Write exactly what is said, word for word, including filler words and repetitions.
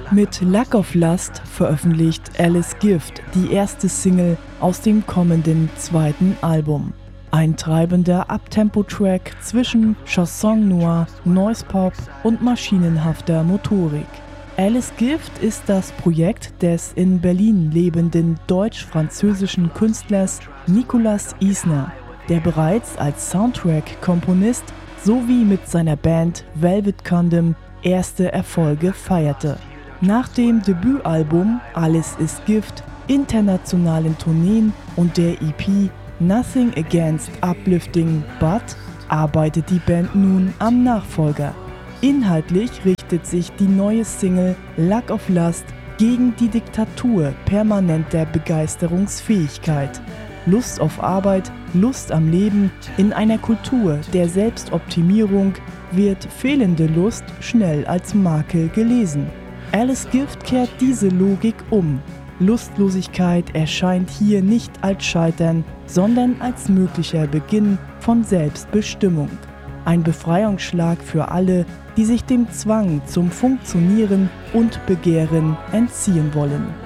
Mit Lack of Lust veröffentlicht Alice Gift die erste Single aus dem kommenden zweiten Album. Ein treibender Uptempo-Track zwischen Chanson Noir, Noise Pop und maschinenhafter Motorik. Alice Gift ist das Projekt des in Berlin lebenden deutsch-französischen Künstlers Nicolas Isner, der bereits als Soundtrack-Komponist sowie mit seiner Band Velvet Condom erste Erfolge feierte. Nach dem Debütalbum Alles ist Gift, internationalen Tourneen und der E P Nothing Against Uplifting But arbeitet die Band nun am Nachfolger. Inhaltlich richtet sich die neue Single Lack of Lust gegen die Diktatur permanenter Begeisterungsfähigkeit. Lust auf Arbeit, Lust am Leben in einer Kultur der Selbstoptimierung wird fehlende Lust schnell als Makel gelesen. Alice Gift kehrt diese Logik um. Lustlosigkeit erscheint hier nicht als Scheitern, sondern als möglicher Beginn von Selbstbestimmung. Ein Befreiungsschlag für alle, die sich dem Zwang zum Funktionieren und Begehren entziehen wollen.